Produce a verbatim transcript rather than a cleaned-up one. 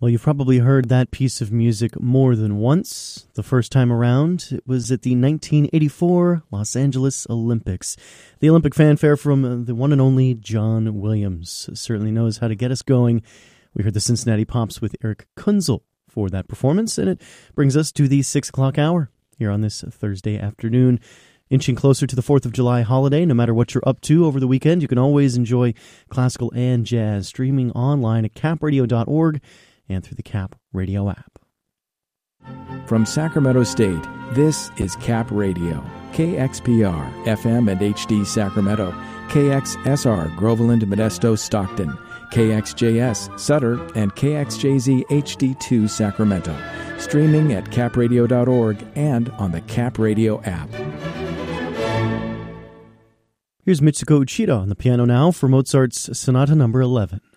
Well, you've probably heard that piece of music more than once. The first time around, it was at the nineteen eighty-four Los Angeles Olympics. The Olympic fanfare from the one and only John Williams certainly knows how to get us going. We heard the Cincinnati Pops with Eric Kunzel for that performance, and it brings us to the six o'clock hour here on this Thursday afternoon. Inching closer to the fourth of July holiday, no matter what you're up to over the weekend, you can always enjoy classical and jazz streaming online at cap radio dot org. And through the Cap Radio app. From Sacramento State, this is Cap Radio, K X P R, F M and H D Sacramento, K X S R, Groveland, Modesto, Stockton, K X J S, Sutter, and K X J Z H D two, Sacramento. Streaming at cap radio dot org and on the Cap Radio app. Here's Mitsuko Uchida on the piano now for Mozart's Sonata Number eleven.